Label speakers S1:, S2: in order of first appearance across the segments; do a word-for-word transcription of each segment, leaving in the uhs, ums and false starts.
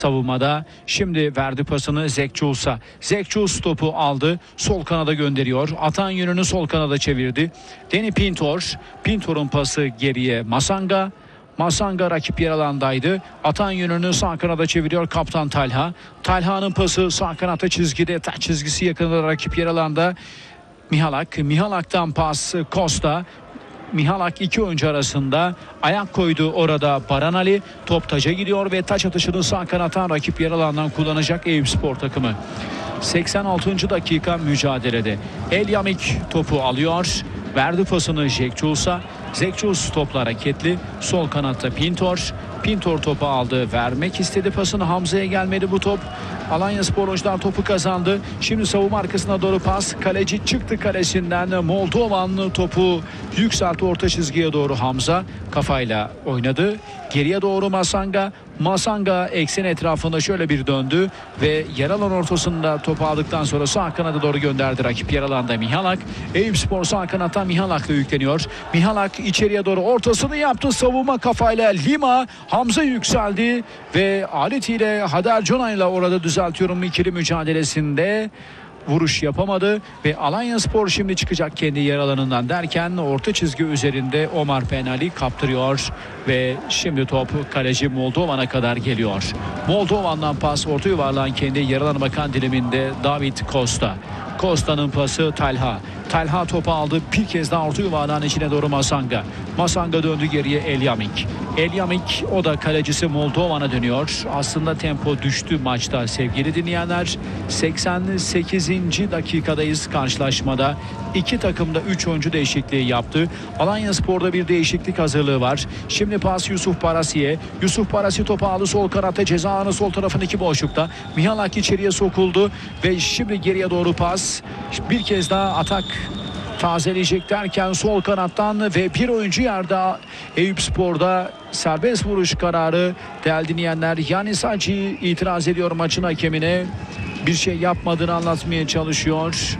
S1: savunmada. Şimdi verdi pasını Zekçus'a. Zekçus topu aldı. Sol kanada gönderiyor. Atan yönünü sol kanada çevirdi. Deni Pintor. Pintor'un pası geriye Masanga. Masanga rakip yer alandaydı. Atan yönünü sağ kanada çeviriyor kaptan Talha. Talha'nın pası sağ kanatta çizgide. Taç çizgisi yakınında rakip yer alanda. Mihalak. Mihalak'tan pas Costa. Mihalak iki oyuncu arasında ayak koydu orada Baran Ali. Top taca gidiyor ve taç atışını sağ kanattan rakip yer alandan kullanacak Eyüpspor takımı. seksen altıncı dakika mücadelede. Elyamik topu alıyor. Verdi pasını Zekçus'a. Zekçus topla hareketli. Sol kanatta Pintor. Pintor topu aldı. Vermek istedi pasını. Hamza'ya gelmedi bu top. Alanyaspor oyuncular topu kazandı. Şimdi savunma arkasına doğru pas. Kaleci çıktı kalesinden. Moldovan topu yükseltti orta çizgiye doğru Hamza. Kafayla oynadı. Geriye doğru Masanga. Masanga eksen etrafında şöyle bir döndü ve yer alan ortasında topu aldıktan sonra sağ kanada doğru gönderdi. Rakip yer alanda Mihalak. Eyüpspor sağ kanattan Mihalak'la yükleniyor. Mihalak içeriye doğru ortasını yaptı. Savunma kafayla Lima. Hamza yükseldi ve aletiyle Hader Conay'la orada düzeltiyorum ikili mücadelesinde vuruş yapamadı ve Alanyaspor şimdi çıkacak kendi yer alanından derken orta çizgi üzerinde Omar Penali kaptırıyor ve şimdi top kaleci Moldovan'a kadar geliyor. Moldovan'dan pas orta yuvarlağın kendi yer alanına bakan diliminde David Costa. Costa'nın pası Talha. Talha topu aldı. Bir kez daha orta yuvarlağın içine doğru Masanga. Masanga döndü geriye Elyamik. Elyamik o da kalecisi Moldovan'a dönüyor. Aslında tempo düştü maçta sevgili dinleyenler. seksen sekizinci dakikadayız karşılaşmada. İki takım da üç oyuncu değişikliği yaptı. Alanyaspor'da bir değişiklik hazırlığı var. Şimdi pas Yusuf Parasi'ye. Yusuf Parasi topu aldı sol kanatta, ceza alanı sol tarafındaki boşlukta. Mihalak içeriye sokuldu ve şimdi geriye doğru pas. Bir kez daha atak tazeleyecek derken sol kanattan ve bir oyuncu yerde Eyüpspor'da serbest vuruş kararı değerli dinleyenler. Yanis Hacı itiraz ediyor maçın hakemine. Bir şey yapmadığını anlatmaya çalışıyor.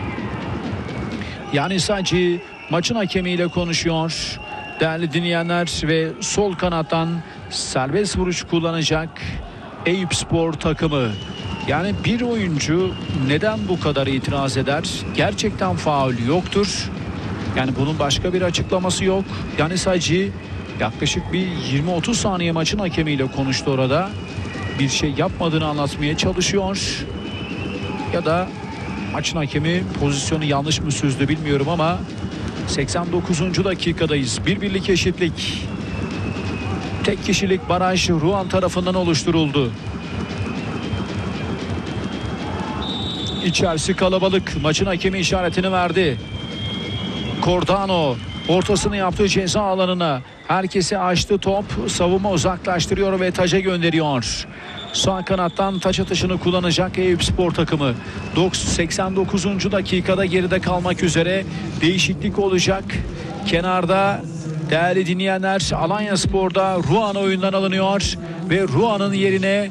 S1: Yanis Hacı maçın hakemiyle konuşuyor. Değerli dinleyenler ve sol kanattan serbest vuruş kullanacak Eyüpspor takımı. Yani bir oyuncu neden bu kadar itiraz eder? Gerçekten faul yoktur. Yani bunun başka bir açıklaması yok. Yani sadece yaklaşık bir yirmi otuz saniye maçın hakemiyle konuştu orada. Bir şey yapmadığını anlatmaya çalışıyor. Ya da maçın hakemi pozisyonu yanlış mı süzdü bilmiyorum ama seksen dokuzuncu dakikadayız. Bir birlik eşitlik. Tek kişilik baraj Ruan tarafından oluşturuldu. İçerisi kalabalık. Maçın hakemi işaretini verdi. Cordano ortasını yaptı ceza alanına. Herkesi açtı top. Savunma uzaklaştırıyor ve taca gönderiyor. Sağ kanattan taç atışını kullanacak Eyüpspor takımı. seksen dokuzuncu dakikada geride kalmak üzere değişiklik olacak. Kenarda değerli dinleyenler Alanyaspor'da Ruan oyundan alınıyor ve Ruan'ın yerine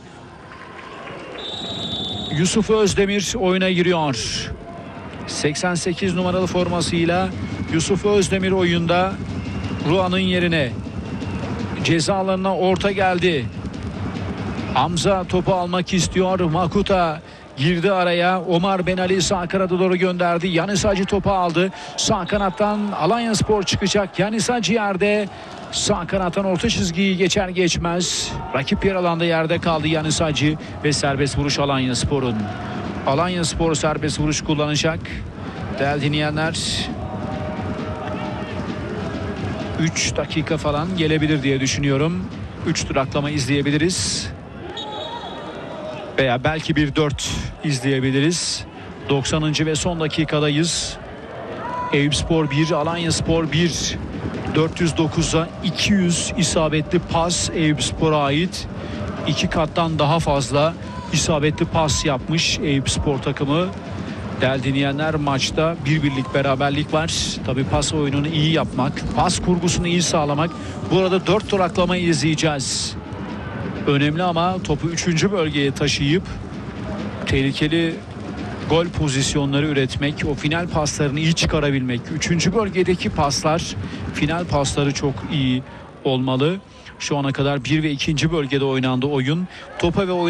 S1: Yusuf Özdemir oyuna giriyor. seksen sekiz numaralı formasıyla Yusuf Özdemir oyunda Ruan'ın yerine. Ceza alanına orta geldi. Hamza topu almak istiyor. Makuta girdi araya. Omar Benali sağ kanada doğru gönderdi. Yanis Hacı topu aldı. Sağ kanattan Alanyaspor çıkacak. Yanis Hacı yerde. Sağ kanattan orta çizgiyi geçer geçmez rakip yer alanda yerde kaldı Yanis Hacı ve serbest vuruş Alanyaspor'un. Alanyaspor serbest vuruş kullanacak. Değerli dinleyenler, üç dakika falan gelebilir diye düşünüyorum. üç duraklama izleyebiliriz. Veya belki bir dört izleyebiliriz. doksanıncı ve son dakikadayız. Eyüpspor bir, Alanyaspor bir. dört yüz dokuza iki yüz isabetli pas Eyüpspor'a ait. İki kattan daha fazla isabetli pas yapmış Eyüpspor takımı. Değerli dinleyenler, maçta bir birlik beraberlik var. Tabii pas oyununu iyi yapmak, pas kurgusunu iyi sağlamak. Burada dört duraklama izleyeceğiz. Önemli ama topu üçüncü bölgeye taşıyıp tehlikeli gol pozisyonları üretmek, o final paslarını iyi çıkarabilmek. Üçüncü bölgedeki paslar, final pasları çok iyi olmalı. Şu ana kadar bir ve ikinci bölgede oynandı oyun. Topa ve oyun